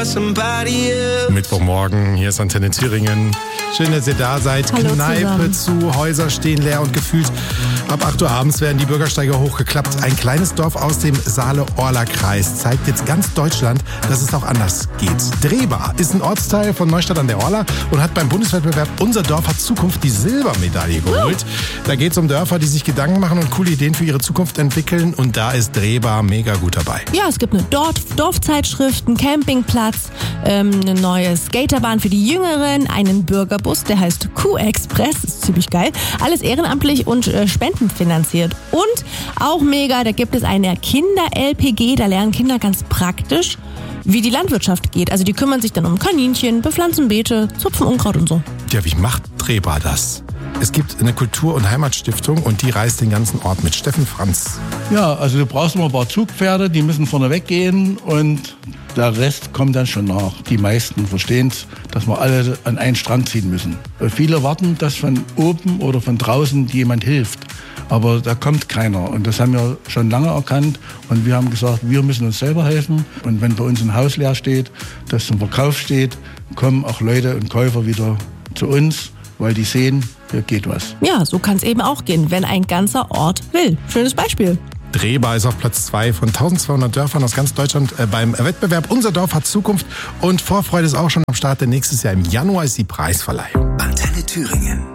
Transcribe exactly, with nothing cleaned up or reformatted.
Mittwochmorgen, hier ist Antenne Thüringen. Schön, dass ihr da seid. Hallo Kneipe zusammen. zu, Häuser stehen leer und gefühlt ab acht Uhr abends werden die Bürgersteige hochgeklappt. Ein kleines Dorf aus dem Saale-Orla-Kreis zeigt jetzt ganz Deutschland, dass es auch anders geht. Drehbar ist ein Ortsteil von Neustadt an der Orla und hat beim Bundeswettbewerb Unser Dorf hat Zukunft die Silbermedaille geholt. Da geht es um Dörfer, die sich Gedanken machen und coole Ideen für ihre Zukunft entwickeln. Und da ist Drehbar mega gut dabei. Ja, es gibt eine Dorf Dorfzeitschrift, einen Campingplatz, ähm, eine neue Skaterbahn für die Jüngeren, einen Bürgerbus, der heißt Q-Express, ist ziemlich geil. Alles ehrenamtlich und äh, spendenfinanziert. Und auch mega, da gibt es eine Kinder-L P G, da lernen Kinder ganz praktisch, wie die Landwirtschaft geht. Also die kümmern sich dann um Kaninchen, bepflanzen Beete, zupfen Unkraut und so. Ja, wie macht Drehbar das? Es gibt eine Kultur- und Heimatstiftung und die reist den ganzen Ort mit. Steffen Franz. Ja, also du brauchst immer ein paar Zugpferde, die müssen vorne weggehen und der Rest kommt dann schon nach. Die meisten verstehen es, dass wir alle an einen Strang ziehen müssen. Viele warten, dass von oben oder von draußen jemand hilft. Aber da kommt keiner und das haben wir schon lange erkannt und wir haben gesagt, wir müssen uns selber helfen. Und wenn bei uns ein Haus leer steht, das zum Verkauf steht, kommen auch Leute und Käufer wieder zu uns, weil die sehen, hier geht was. Ja, so kann es eben auch gehen, wenn ein ganzer Ort will. Schönes Beispiel. Drehbar ist auf Platz zwei von eintausendzweihundert Dörfern aus ganz Deutschland äh, beim Wettbewerb Unser Dorf hat Zukunft. Und Vorfreude ist auch schon am Start, denn nächstes Jahr im Januar ist die Preisverleihung. Antenne Thüringen.